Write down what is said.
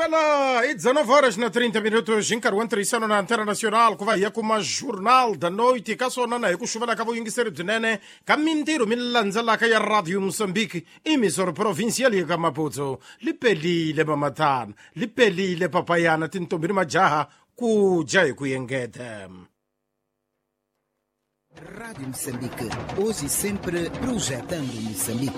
Ela, e 19 horas na 30 minutos, encarou entrevista na Antena Nacional, que vai com uma jornal da noite, que só não é que chuva acabou em ser de nene, caminteiro, milanzala, que é a Rádio Moçambique, emissor provincial e Maputo, lipeli, le mamatan, lipeli, le papayana, tinto birma jaha, ku jai ku yengete. Rádio Moçambique, hoje e sempre projetando Moçambique.